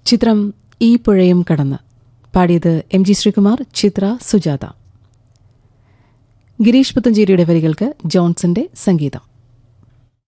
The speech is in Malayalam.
ചിത്രം ഈ പുഴയും കടന്ന്. പാടിയത് എം ജി ശ്രീകുമാർ, ചിത്ര, സുജാത. ഗിരീഷ് പുത്തഞ്ചേരിയുടെ വരികൾക്ക് ജോൺസന്റെ സംഗീതം.